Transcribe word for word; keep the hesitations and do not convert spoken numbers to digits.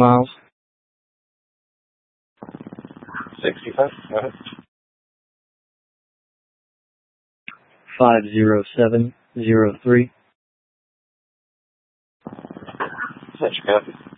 miles? sixty-five. Go ahead. five zero seven zero three. That's your copy.